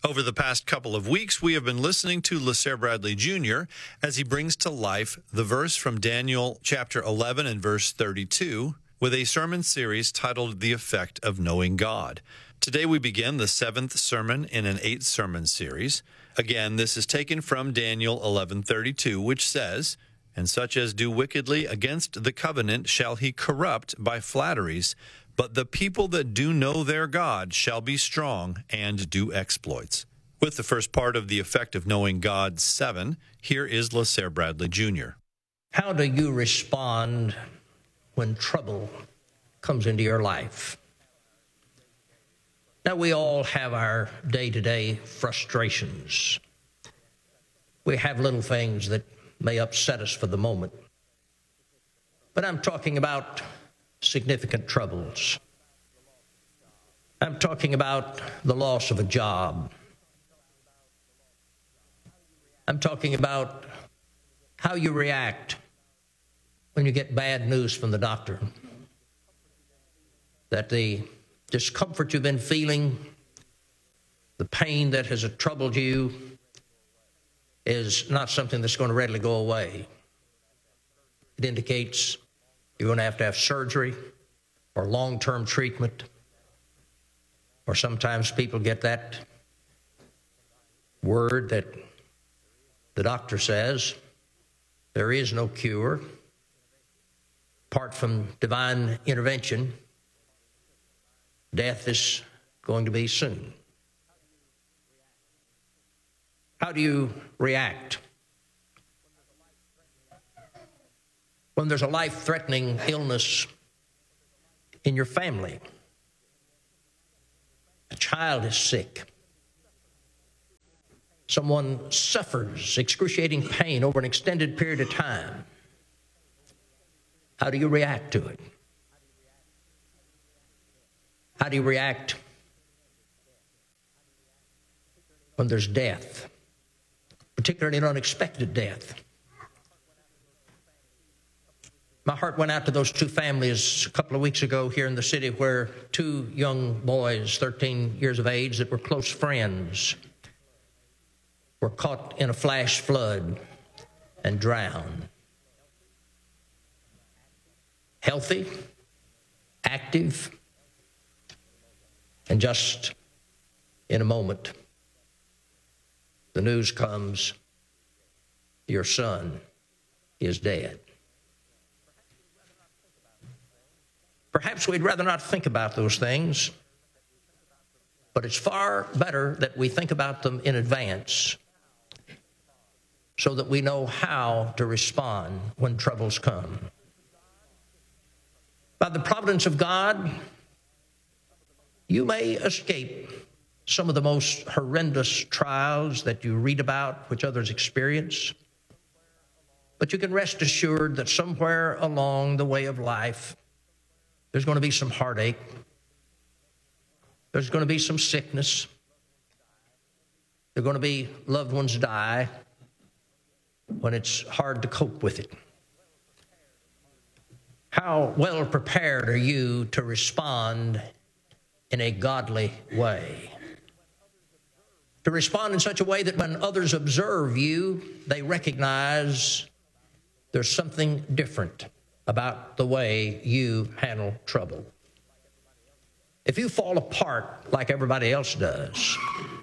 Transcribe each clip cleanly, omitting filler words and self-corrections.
Over the past couple of weeks, we have been listening to LeSere Bradley Jr. as he brings to life the verse from Daniel chapter 11 and verse 32 with a sermon series titled The Effect of Knowing God. Today we begin the 7th sermon in an 8th sermon series. Again, this is taken from Daniel 11:32, which says, "And such as do wickedly against the covenant shall he corrupt by flatteries, but the people that do know their God shall be strong and do exploits." With the first part of The Effect of Knowing God 7, here is LeSere Bradley Jr. How do you respond when trouble comes into your life? Now, we all have our day-to-day frustrations. We have little things that may upset us for the moment. But I'm talking about significant troubles. I'm talking about the loss of a job. I'm talking about how you react when you get bad news from the doctor, that the discomfort you've been feeling, the pain that has troubled you, is not something that's going to readily go away. It indicates you're going to have surgery or long-term treatment, or sometimes people get that word that the doctor says there is no cure. Apart from divine intervention, death is going to be soon. How do you react when there's a life-threatening illness in your family? A child is sick. Someone suffers excruciating pain over an extended period of time. How do you react to it? How do you react when there's death, particularly an unexpected death? My heart went out to those two families a couple of weeks ago here in the city where two young boys, 13 years of age, that were close friends, were caught in a flash flood and drowned. Healthy, active, and just in a moment, the news comes, your son is dead. Perhaps we'd rather not think about those things, but it's far better that we think about them in advance so that we know how to respond when troubles come. By the providence of God, you may escape some of the most horrendous trials that you read about, which others experience. But you can rest assured that somewhere along the way of life, there's going to be some heartache. There's going to be some sickness. There are going to be loved ones die when it's hard to cope with it. How well prepared are you to respond in a godly way? To respond in such a way that when others observe you, they recognize there's something different about the way you handle trouble. If you fall apart like everybody else does,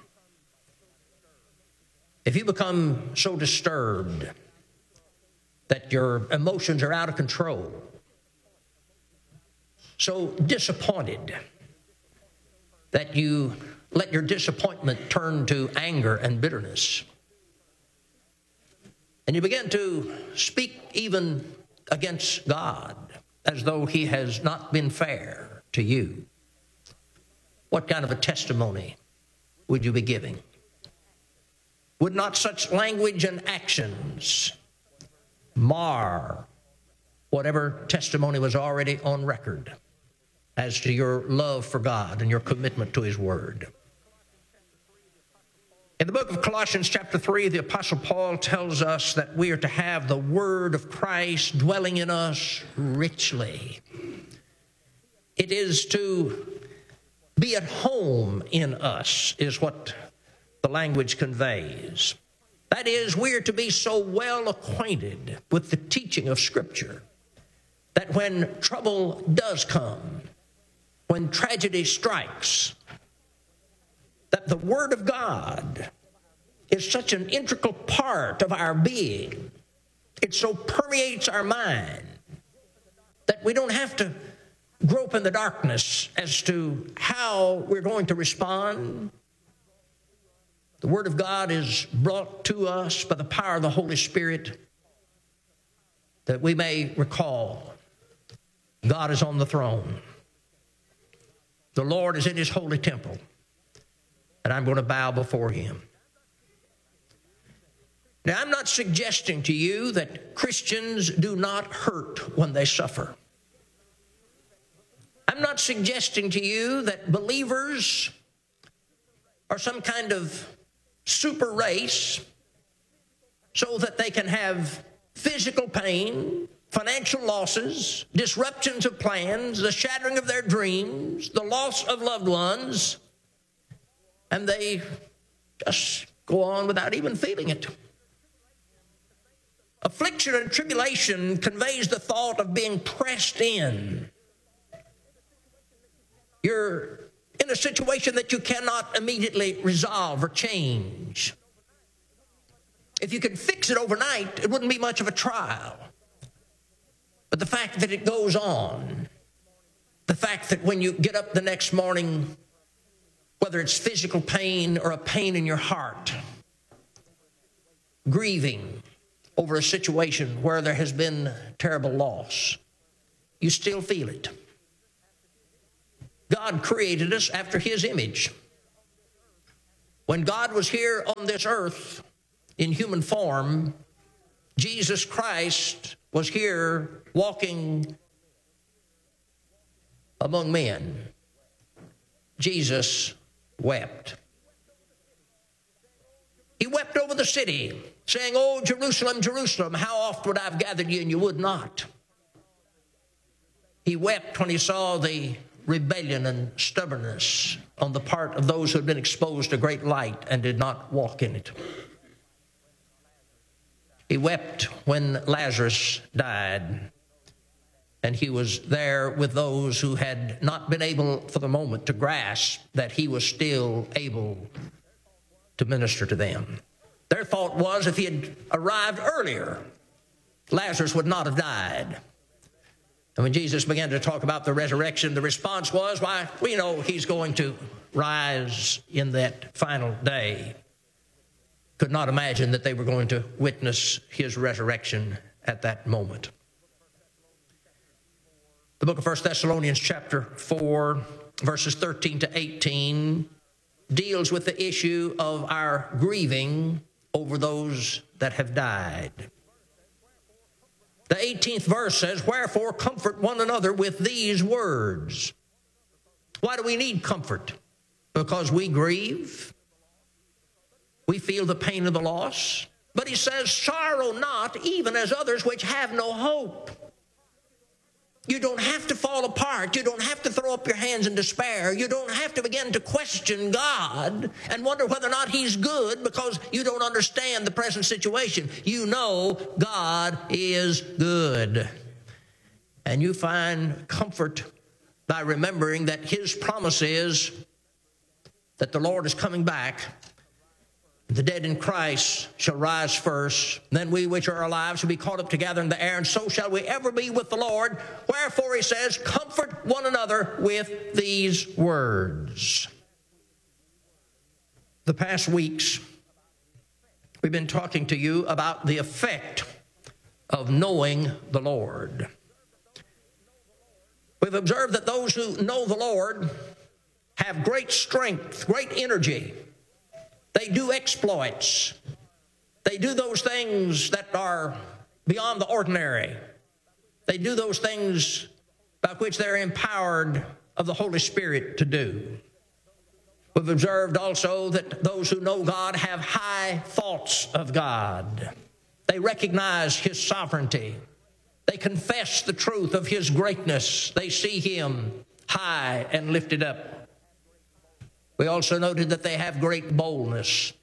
if you become so disturbed that your emotions are out of control, so disappointed that you let your disappointment turn to anger and bitterness, and you begin to speak even against God as though he has not been fair to you, what kind of a testimony would you be giving? Would not such language and actions mar whatever testimony was already on record as to your love for God and your commitment to his word? In the book of Colossians chapter 3, the Apostle Paul tells us that we are to have the word of Christ dwelling in us richly. It is to be at home in us, is what the language conveys. That is, we are to be so well acquainted with the teaching of Scripture that when trouble does come, when tragedy strikes, that the Word of God is such an integral part of our being. It so permeates our mind that we don't have to grope in the darkness as to how we're going to respond. The Word of God is brought to us by the power of the Holy Spirit that we may recall God is on the throne. The Lord is in His holy temple, and I'm going to bow before Him. Now, I'm not suggesting to you that Christians do not hurt when they suffer. I'm not suggesting to you that believers are some kind of super race so that they can have physical pain, financial losses, disruptions of plans, the shattering of their dreams, the loss of loved ones, and they just go on without even feeling it. Affliction and tribulation conveys the thought of being pressed in. You're in a situation that you cannot immediately resolve or change. If you could fix it overnight, it wouldn't be much of a trial. But the fact that it goes on, the fact that when you get up the next morning, whether it's physical pain or a pain in your heart, grieving over a situation where there has been terrible loss, you still feel it. God created us after His image. When God was here on this earth in human form, Jesus Christ was here walking among men. Jesus wept. He wept over the city, saying, "Oh, Jerusalem, Jerusalem, how oft would I have gathered you, and you would not." He wept when He saw the rebellion and stubbornness on the part of those who had been exposed to great light and did not walk in it. He wept when Lazarus died, and He was there with those who had not been able for the moment to grasp that He was still able to minister to them. Their thought was if He had arrived earlier, Lazarus would not have died. And when Jesus began to talk about the resurrection, the response was, why, we know He's going to rise in that final day. Could not imagine that they were going to witness His resurrection at that moment. The book of 1 Thessalonians chapter 4, verses 13 to 18, deals with the issue of our grieving over those that have died. The 18th verse says, "Wherefore comfort one another with these words." Why do we need comfort? Because we grieve. We feel the pain of the loss. But he says, "Sorrow not, even as others which have no hope." You don't have to fall apart. You don't have to throw up your hands in despair. You don't have to begin to question God and wonder whether or not He's good because you don't understand the present situation. You know God is good. And you find comfort by remembering that His promise is that the Lord is coming back. The dead in Christ shall rise first. Then we which are alive shall be caught up together in the air, and so shall we ever be with the Lord. Wherefore, he says, comfort one another with these words. The past weeks, we've been talking to you about the effect of knowing the Lord. We've observed that those who know the Lord have great strength, great energy. They do exploits. They do those things that are beyond the ordinary. They do those things by which they're empowered of the Holy Spirit to do. We've observed also that those who know God have high thoughts of God. They recognize His sovereignty. They confess the truth of His greatness. They see Him high and lifted up. We also noted that they have great boldness.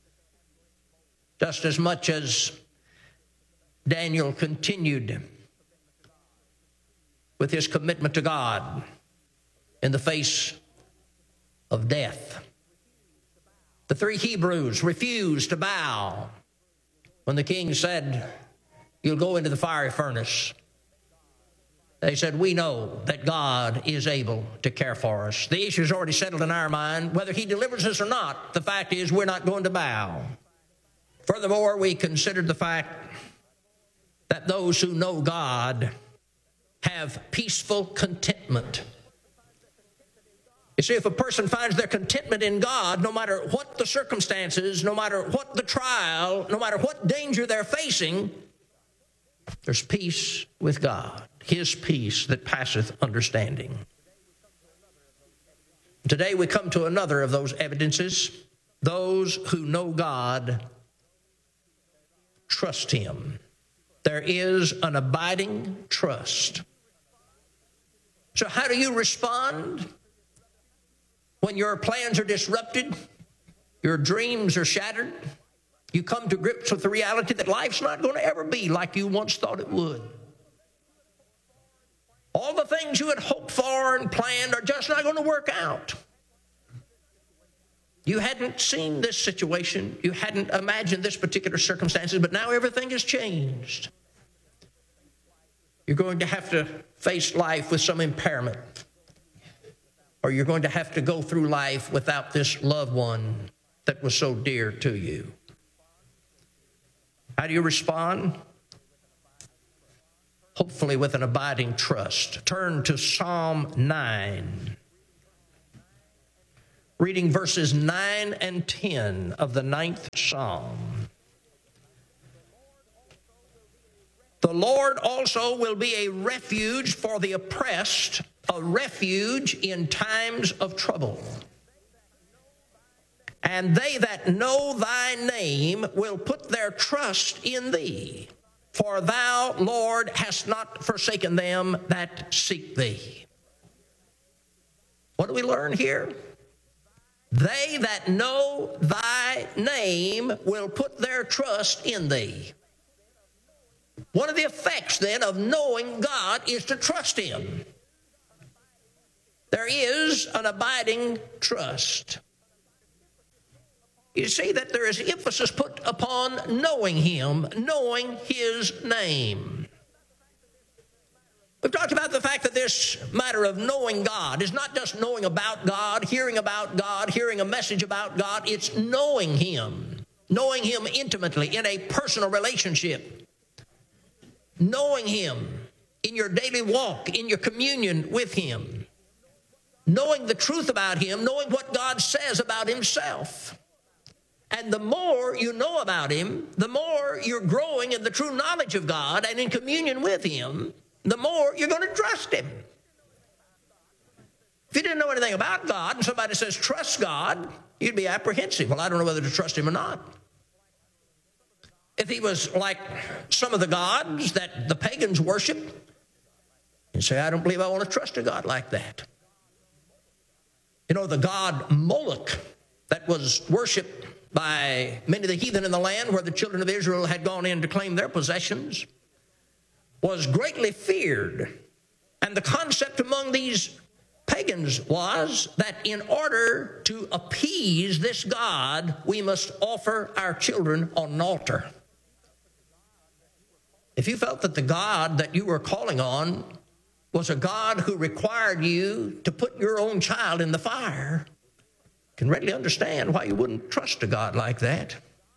Just as much as Daniel continued with his commitment to God in the face of death. The three Hebrews refused to bow when the king said, "You'll go into the fiery furnace." They said, "We know that God is able to care for us." The issue is already settled in our mind. Whether he delivers us or not, the fact is we're not going to bow. Furthermore, we considered the fact that those who know God have peaceful contentment. You see, if a person finds their contentment in God, no matter what the circumstances, no matter what the trial, no matter what danger they're facing, there's peace with God, his peace that passeth understanding. Today we come to another of those evidences. Those who know God trust him. There is an abiding trust. So how do you respond when your plans are disrupted, your dreams are shattered? You come to grips with the reality that life's not going to ever be like you once thought it would. All the things you had hoped for and planned are just not going to work out. You hadn't seen this situation. You hadn't imagined this particular circumstances, but now everything has changed. You're going to have to face life with some impairment, or you're going to have to go through life without this loved one that was so dear to you. How do you respond? Hopefully with an abiding trust. Turn to Psalm 9. Reading verses 9 and 10 of the 9th Psalm. The Lord also will be a refuge for the oppressed, a refuge in times of trouble. And they that know thy name will put their trust in thee. For thou, Lord, hast not forsaken them that seek thee. What do we learn here? They that know thy name will put their trust in thee. One of the effects then of knowing God is to trust him. There is an abiding trust. You see that there is emphasis put upon knowing him, knowing his name. We've talked about the fact that this matter of knowing God is not just knowing about God, hearing a message about God. It's knowing him intimately in a personal relationship. Knowing him in your daily walk, in your communion with him. Knowing the truth about him, knowing what God says about himself. And the more you know about him, the more you're growing in the true knowledge of God and in communion with him, the more you're going to trust him. If you didn't know anything about God and somebody says, trust God, you'd be apprehensive. Well, I don't know whether to trust him or not. If he was like some of the gods that the pagans worship, you'd say, I don't believe I want to trust a God like that. You know, the god Moloch that was worshipped by many of the heathen in the land where the children of Israel had gone in to claim their possessions was greatly feared. And the concept among these pagans was that in order to appease this god, we must offer our children on an altar. If you felt that the God that you were calling on was a God who required you to put your own child in the fire, you can readily understand why you wouldn't trust a God like that.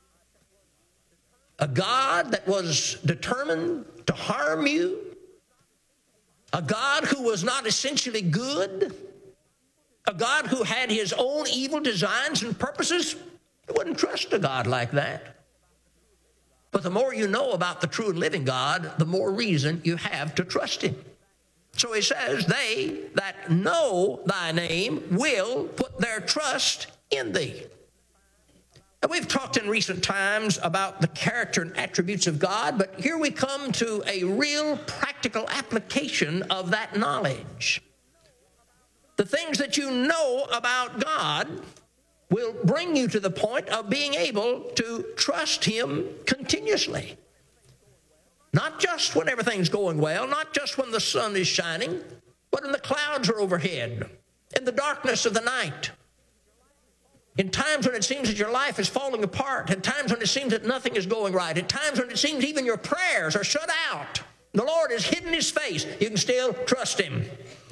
A God that was determined to harm you, a God who was not essentially good, a God who had his own evil designs and purposes, you wouldn't trust a God like that. But the more you know about the true and living God, the more reason you have to trust him. So he says, they that know thy name will put their trust in thee. And we've talked in recent times about the character and attributes of God, but here we come to a real practical application of that knowledge. The things that you know about God will bring you to the point of being able to trust Him continuously. Not just when everything's going well, not just when the sun is shining, but when the clouds are overhead, in the darkness of the night, in times when it seems that your life is falling apart, in times when it seems that nothing is going right, in times when it seems even your prayers are shut out, the Lord has hidden His face, you can still trust Him.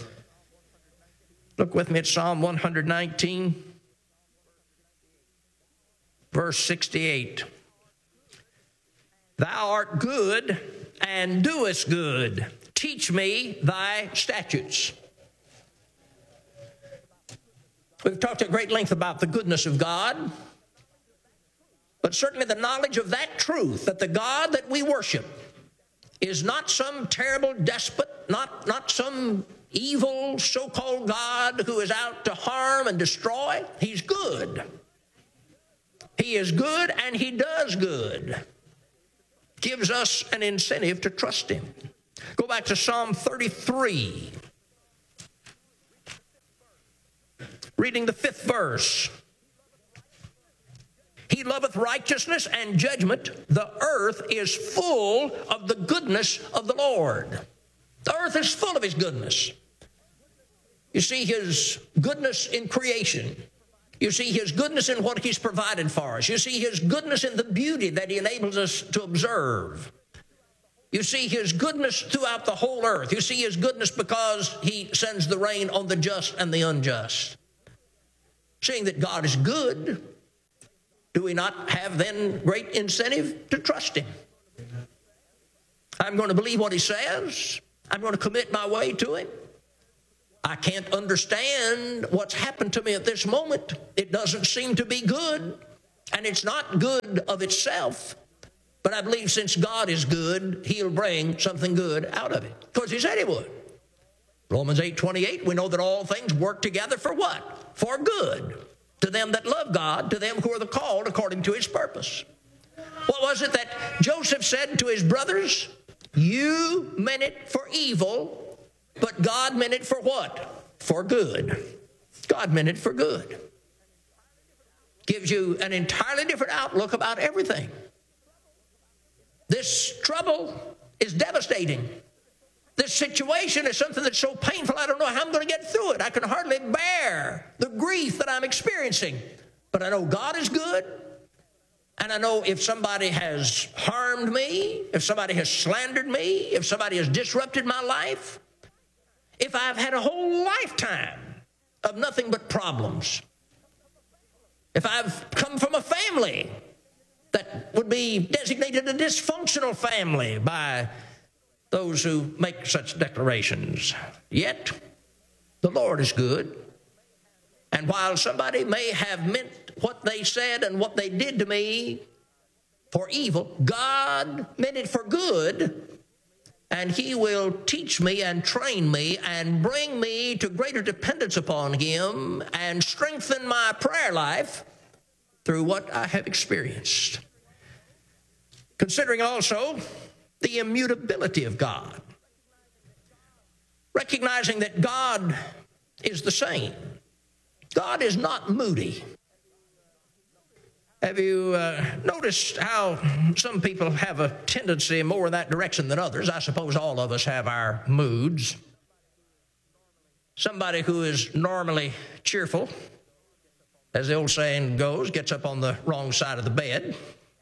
Look with me at Psalm 119, verse 68. Thou art good and doest good. Teach me thy statutes. We've talked at great length about the goodness of God, but certainly the knowledge of that truth, that the God that we worship is not some terrible despot, not some evil so-called God who is out to harm and destroy. He's good. He is good and He does good. Gives us an incentive to trust Him. Go back to Psalm 33. Reading the 5th verse. He loveth righteousness and judgment. The earth is full of the goodness of the Lord. The earth is full of His goodness. You see His goodness in creation. You see His goodness in what He's provided for us. You see His goodness in the beauty that He enables us to observe. You see His goodness throughout the whole earth. You see His goodness because He sends the rain on the just and the unjust. Seeing that God is good, do we not have then great incentive to trust Him? I'm going to believe what He says. I'm going to commit my way to Him. I can't understand what's happened to me at this moment. It doesn't seem to be good, and it's not good of itself. But I believe since God is good, He'll bring something good out of it, because He said He would. Romans 8:28, we know that all things work together for what? For good. To them that love God, to them who are the called according to His purpose. What was it that Joseph said to his brothers? You meant it for evil, but God meant it for what? For good. God meant it for good. Gives you an entirely different outlook about everything. This trouble is devastating. This situation is something that's so painful, I don't know how I'm going to get through it. I can hardly bear the grief that I'm experiencing. But I know God is good. And I know if somebody has harmed me, if somebody has slandered me, if somebody has disrupted my life, if I've had a whole lifetime of nothing but problems, if I've come from a family that would be designated a dysfunctional family by those who make such declarations, yet the Lord is good. And while somebody may have meant what they said and what they did to me for evil, God meant it for good, and He will teach me and train me and bring me to greater dependence upon Him and strengthen my prayer life through what I have experienced. Considering also the immutability of God, recognizing that God is the same. God is not moody. Have you noticed how some people have a tendency more in that direction than others? I suppose all of us have our moods. Somebody who is normally cheerful, as the old saying goes, gets up on the wrong side of the bed,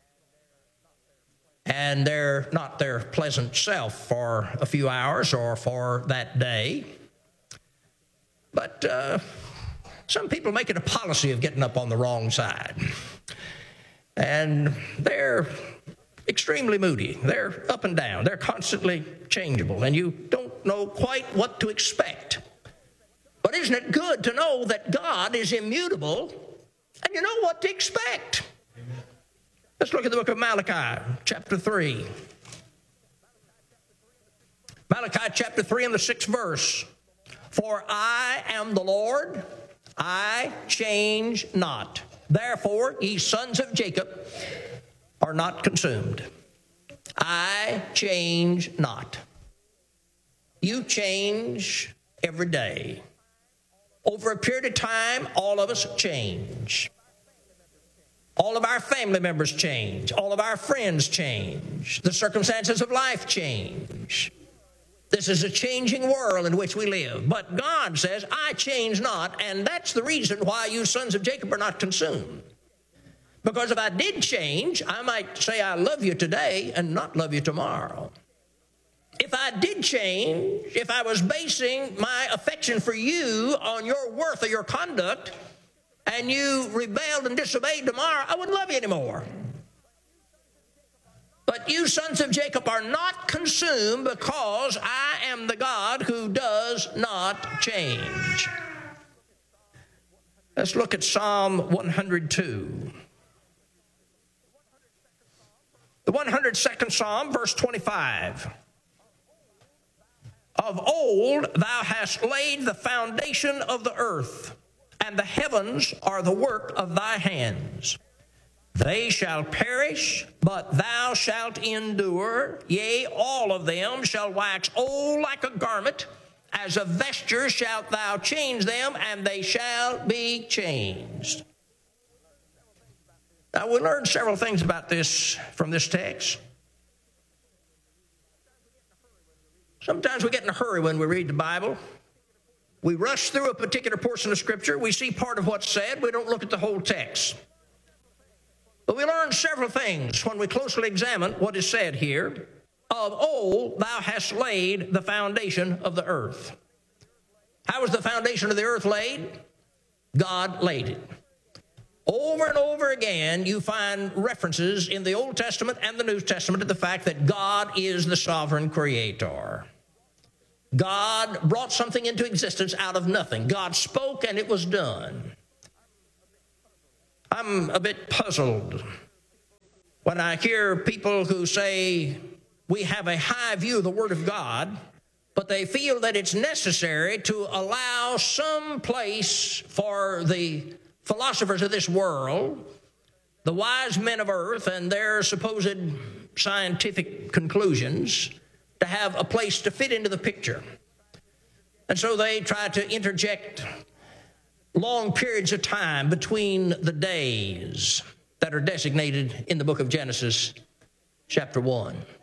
and they're not their pleasant self for a few hours or for that day. But some people make it a policy of getting up on the wrong side. And they're extremely moody. They're up and down. They're constantly changeable, and you don't know quite what to expect. But isn't it good to know that God is immutable and you know what to expect? Amen. Let's look at the book of Malachi, chapter 3. Malachi chapter 3 and the 6th verse. For I am the Lord, I change not. Therefore, ye sons of Jacob are not consumed. I change not. You change every day. Over a period of time, all of us change. All of our family members change. All of our friends change. The circumstances of life change. This is a changing world in which we live. But God says, I change not, and that's the reason why you sons of Jacob are not consumed. Because if I did change, I might say I love you today and not love you tomorrow. If I did change, if I was basing my affection for you on your worth or your conduct, and you rebelled and disobeyed tomorrow, I wouldn't love you anymore. But you sons of Jacob are not consumed because I am the God who does not change. Let's look at Psalm 102. The 102nd Psalm, verse 25. Of old thou hast laid the foundation of the earth, and the heavens are the work of thy hands. They shall perish, but thou shalt endure. Yea, all of them shall wax old like a garment. As a vesture shalt thou change them, and they shall be changed. Now, we learned several things about this from this text. Sometimes we get in a hurry when we read the Bible. We rush through a particular portion of Scripture. We see part of what's said. We don't look at the whole text. But we learn several things when we closely examine what is said here. Of old thou hast laid the foundation of the earth. How was the foundation of the earth laid? God laid it. Over and over again, you find references in the Old Testament and the New Testament to the fact that God is the sovereign creator. God brought something into existence out of nothing. God spoke and it was done. I'm a bit puzzled when I hear people who say we have a high view of the Word of God, but they feel that it's necessary to allow some place for the philosophers of this world, the wise men of earth and their supposed scientific conclusions, to have a place to fit into the picture. And so they try to interject long periods of time between the days that are designated in the book of Genesis, chapter 1.